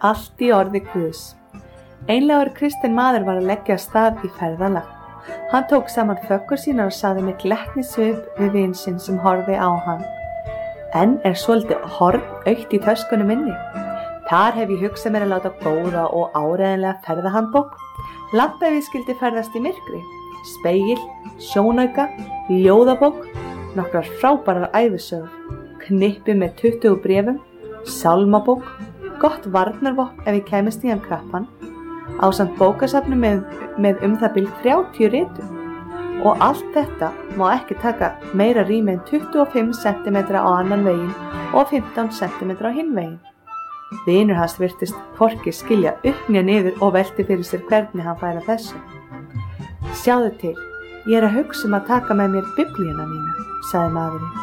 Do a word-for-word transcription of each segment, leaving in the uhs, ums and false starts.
Allt í orði Guðs. Einlægur kristinn maður var að leggja af stað í ferðalag. Hann tók saman föggur sínar og sagði með glettnissvip við vin sinn sem horfði á hann: En er svolítið horn autt í töskunni minni? Þar hef ég hugsað mér að láta góða og áreiðanlega ferðahandbók, lampa ef ég skyldi ferðast í myrkri, spegil, sjónauka, ljóðabók, nokkrar frábærar ævisögur, knippi með tuttugu bréfum, sálmabók, gott varnarvopn ef ég kæmist í hann krappan, ásamt bókasafni með, með um það bil þrjátíu ritum. Og allt þetta má ekki taka meira rými en tuttugu og fimm sentimetra á annan veginn og fimmtán sentimetra á hinn veginn. Vinur hans virtist hvorki skilja upp né niður og velti fyrir sér hvernig hann færi að þessu. Sjáðu til, ég er að hugsa um að taka með mér biblíuna mína, sagði maðurinn.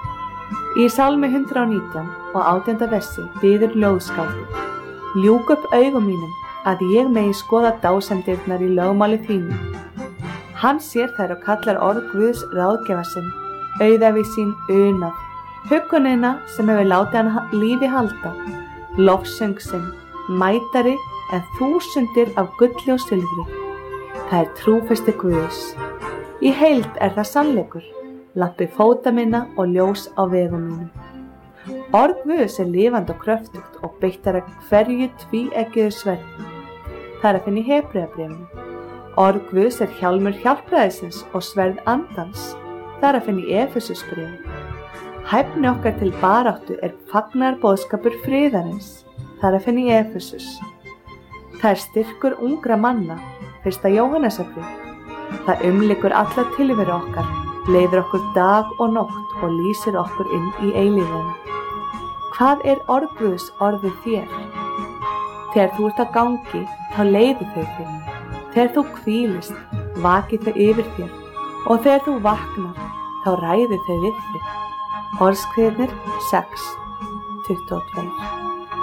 Í Sálmi hundrað og nítján og átjánda versi biður ljóðskáldið: Ljúk upp augum mínum að ég megi skoða dásemdirnar í lögmáli þínu. Hann sér þær og kallar orð Guðs ráðgjafa sinn, auðæfi sín unað, huggunina sem hefur látið hann lífi halda, lofsöng sinn, mætari en þúsundir af gulli og silfri. Það er trúfesti Guðs. Í heild er það sannleikur, lampi fóta minna og ljós á vegum mínum. Orð Guðs er lifandi og kröftugt og beittar að hverju tvíeggiðu sverði. Það er að finna í Hebreabréfinu. Orð Guðs er hjálmur hjálpræðisins og sverð andans. Það er að finna í Efesusbréfinu. Hæfni okkar til baráttu er fagnaðarboðskapur friðarins. Það er að finna í Efesus. Það er styrkur ungra manna, fyrsta Jóhannesarbréf. Það umlykur alla tilveru okkar, leiðir okkur dag og nótt og lýsir okkur inn í eilífuna. Hvað er orð Guðs orðið þér? Þegar þú ert að gangi, þá leiði þau þig. Þegar þú hvílist, vaki þau yfir þér, og þegar þú vaknar, þá ræði þau við þig. Orðskviðnir sex tuttugu og tvö.